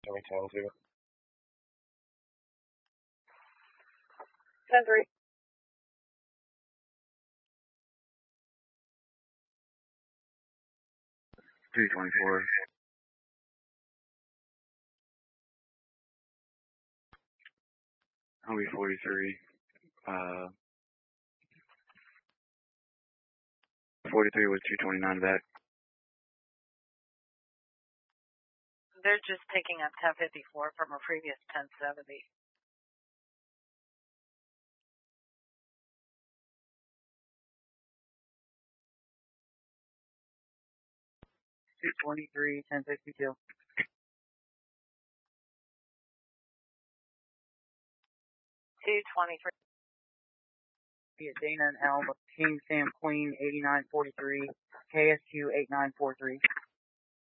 Can we 10-2? 10-3. 224. I'll be 43. 43 with 229 back. They're just picking up 1054 from a previous 1070. $223, 1052. $223. Dana and Alba, King Sam Queen 8943, KSQ 8943.